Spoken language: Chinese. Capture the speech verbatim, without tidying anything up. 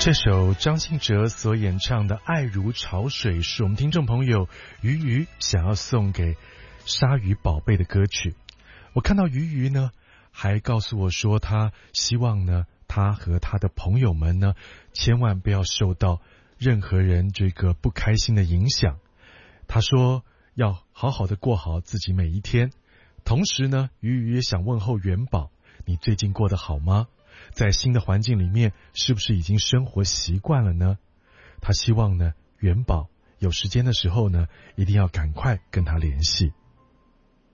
这首张信哲所演唱的《爱如潮水》是我们听众朋友鱼鱼想要送给鲨鱼宝贝的歌曲。我看到鱼鱼呢还告诉我说，他希望呢他和他的朋友们呢千万不要受到任何人这个不开心的影响。他说要好好的过好自己每一天。同时呢，鱼鱼也想问候元宝，你最近过得好吗？在新的环境里面，是不是已经生活习惯了呢？他希望呢，元宝有时间的时候呢，一定要赶快跟他联系。